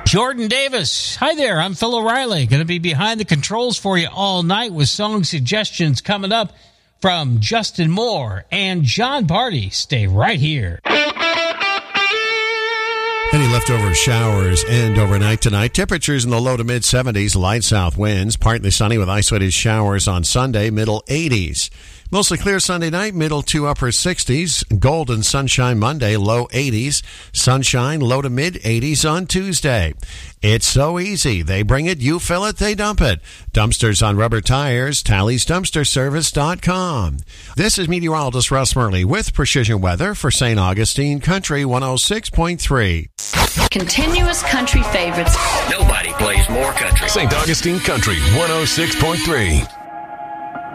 Jordan Davis. Hi there, I'm Phil O'Reilly. Going to be behind the controls for you all night with song suggestions coming up from Justin Moore and John Party. Stay right here. Any leftover showers end overnight tonight. Temperatures in the low to mid 70s, light south winds. Partly sunny with isolated showers on Sunday, middle 80s. Mostly clear Sunday night, middle to upper 60s. Golden sunshine Monday, low 80s. Sunshine, low to mid 80s on Tuesday. It's so easy. They bring it, you fill it, they dump it. Dumpsters on rubber tires, TallysDumpsterService.com. This is meteorologist Russ Murley with Precision Weather for St. Augustine Country 106.3. Continuous country favorites. Nobody plays more country. St. Augustine Country 106.3.